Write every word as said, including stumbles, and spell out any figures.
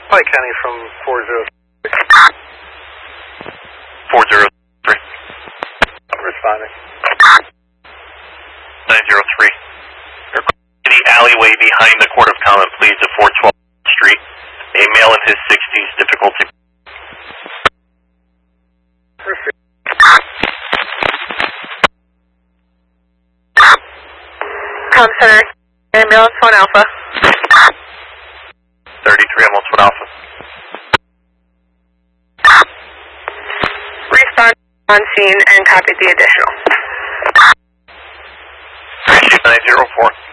Pike County from four zero three. four zero three. Responding. nine zero three. The alleyway behind the Court of Common Pleas at four twelve Street. A male in his sixties, difficulty. Com Center, ambulance one Alpha. thirty-three, almost one Alpha. Respond on scene and copy the additional. nine zero four.